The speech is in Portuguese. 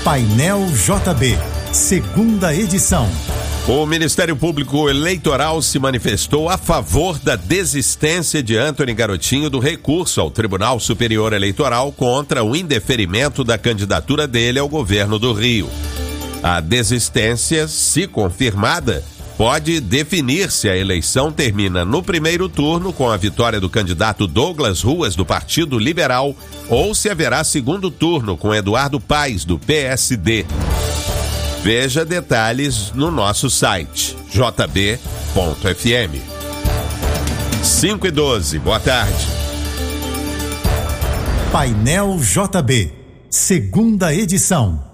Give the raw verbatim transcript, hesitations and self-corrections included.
Painel J B, segunda edição. O Ministério Público Eleitoral se manifestou a favor da desistência de Antony Garotinho do recurso ao Tribunal Superior Eleitoral contra o indeferimento da candidatura dele ao governo do Rio. A desistência, se confirmada, pode definir se a eleição termina no primeiro turno com a vitória do candidato Douglas Ruas, do Partido Liberal, ou se haverá segundo turno com Eduardo Paes, do P S D. Veja detalhes no nosso site, j b ponto f m. cinco e doze, boa tarde. Painel J B, segunda edição.